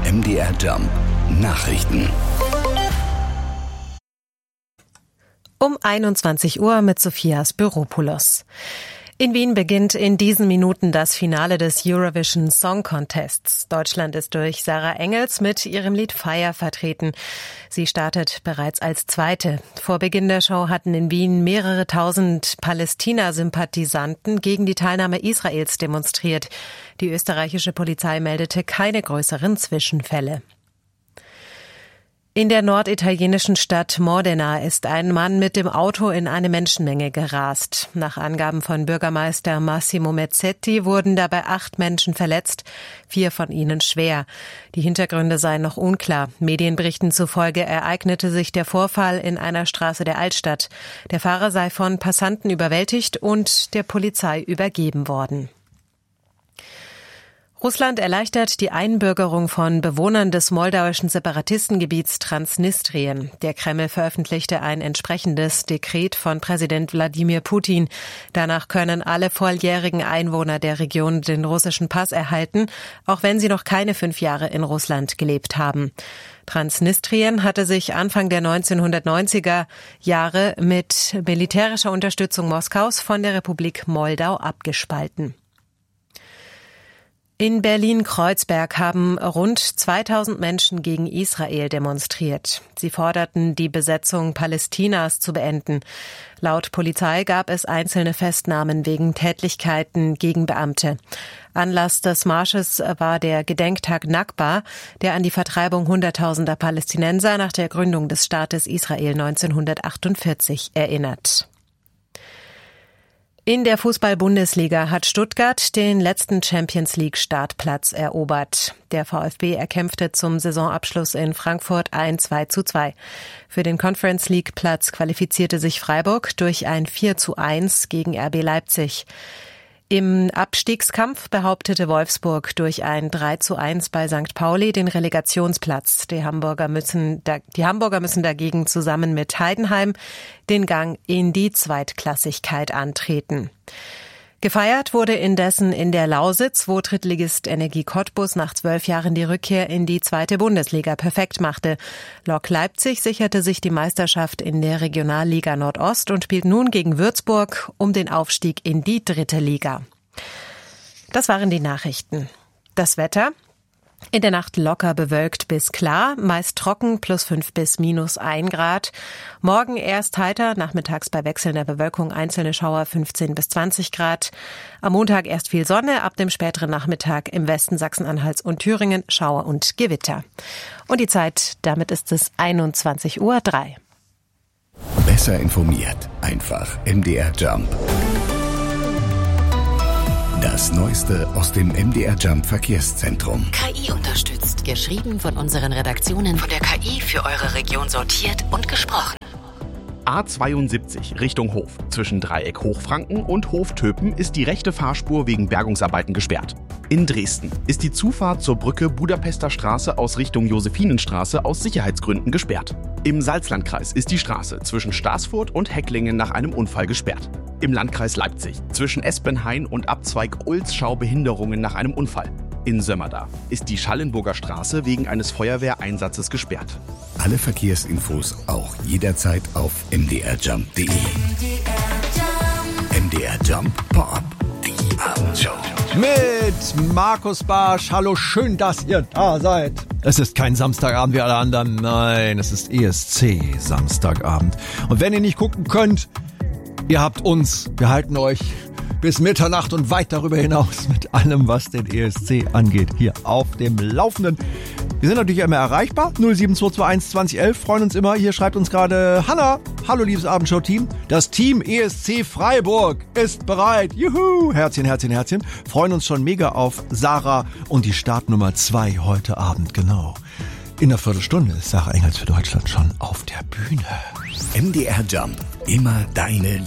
MDR Jump Nachrichten. Um 21 Uhr mit Sophia Spiropoulos. In Wien beginnt in diesen Minuten das Finale des Eurovision Song Contests. Deutschland ist durch Sarah Engels mit ihrem Lied Fire vertreten. Sie startet bereits als Zweite. Vor Beginn der Show hatten in Wien mehrere tausend Palästina-Sympathisanten gegen die Teilnahme Israels demonstriert. Die österreichische Polizei meldete keine größeren Zwischenfälle. In der norditalienischen Stadt Modena ist ein Mann mit dem Auto in eine Menschenmenge gerast. Nach Angaben von Bürgermeister Massimo Mezzetti wurden dabei 8 Menschen verletzt, 4 von ihnen schwer. Die Hintergründe seien noch unklar. Medienberichten zufolge ereignete sich der Vorfall in einer Straße der Altstadt. Der Fahrer sei von Passanten überwältigt und der Polizei übergeben worden. Russland erleichtert die Einbürgerung von Bewohnern des moldauischen Separatistengebiets Transnistrien. Der Kreml veröffentlichte ein entsprechendes Dekret von Präsident Wladimir Putin. Danach können alle volljährigen Einwohner der Region den russischen Pass erhalten, auch wenn sie noch keine 5 Jahre in Russland gelebt haben. Transnistrien hatte sich Anfang der 1990er Jahre mit militärischer Unterstützung Moskaus von der Republik Moldau abgespalten. In Berlin-Kreuzberg haben rund 2000 Menschen gegen Israel demonstriert. Sie forderten, die Besetzung Palästinas zu beenden. Laut Polizei gab es einzelne Festnahmen wegen Tätlichkeiten gegen Beamte. Anlass des Marsches war der Gedenktag Nakba, der an die Vertreibung Hunderttausender Palästinenser nach der Gründung des Staates Israel 1948 erinnert. In der Fußball-Bundesliga hat Stuttgart den letzten Champions-League-Startplatz erobert. Der VfB erkämpfte zum Saisonabschluss in Frankfurt ein 2:2. Für den Conference-League-Platz qualifizierte sich Freiburg durch ein 4:1 gegen RB Leipzig. Im Abstiegskampf behauptete Wolfsburg durch ein 3:1 bei St. Pauli den Relegationsplatz. Die Hamburger müssen dagegen zusammen mit Heidenheim den Gang in die Zweitklassigkeit antreten. Gefeiert wurde indessen in der Lausitz, wo Drittligist Energie Cottbus nach 12 Jahren die Rückkehr in die 2. Bundesliga perfekt machte. Lok Leipzig sicherte sich die Meisterschaft in der Regionalliga Nordost und spielt nun gegen Würzburg um den Aufstieg in die 3. Liga. Das waren die Nachrichten. Das Wetter: in der Nacht locker bewölkt bis klar, meist trocken, +5 bis -1 Grad. Morgen erst heiter, nachmittags bei wechselnder Bewölkung einzelne Schauer 15 bis 20 Grad. Am Montag erst viel Sonne, ab dem späteren Nachmittag im Westen Sachsen-Anhalts und Thüringen Schauer und Gewitter. Und die Zeit, damit ist es 21:03 Uhr. Besser informiert, einfach MDR Jump. Das Neueste aus dem MDR Jump Verkehrszentrum. KI unterstützt. Geschrieben von unseren Redaktionen. Von der KI für eure Region sortiert und gesprochen. A72 Richtung Hof. Zwischen Dreieck Hochfranken und Hof Töpen ist die rechte Fahrspur wegen Bergungsarbeiten gesperrt. In Dresden ist die Zufahrt zur Brücke Budapester Straße aus Richtung Josephinenstraße aus Sicherheitsgründen gesperrt. Im Salzlandkreis ist die Straße zwischen Staßfurt und Hecklingen nach einem Unfall gesperrt. Im Landkreis Leipzig zwischen Espenhain und Abzweig Oelsschau Behinderungen nach einem Unfall. In Sömmerda ist die Schallenburger Straße wegen eines Feuerwehreinsatzes gesperrt. Alle Verkehrsinfos auch jederzeit auf mdrjump.de. MDR Jump Pop, die Abendshow. Mit Markus Barsch. Hallo, schön, dass ihr da seid. Es ist kein Samstagabend wie alle anderen. Nein, es ist ESC Samstagabend. Und wenn ihr nicht gucken könnt, ihr habt uns. Wir halten euch bis Mitternacht und weit darüber hinaus mit allem, was den ESC angeht, hier auf dem Laufenden. Wir sind natürlich immer erreichbar. 07221 2011. Freuen uns immer. Hier schreibt uns gerade Hanna. Hallo, liebes Abendshow-Team. Das Team ESC Freiburg ist bereit. Juhu. Herzchen, Herzchen, Herzchen. Freuen uns schon mega auf Sarah und die Startnummer 2 heute Abend. Genau. In einer Viertelstunde ist Sarah Engels für Deutschland schon auf der Bühne. MDR Jump. Immer deine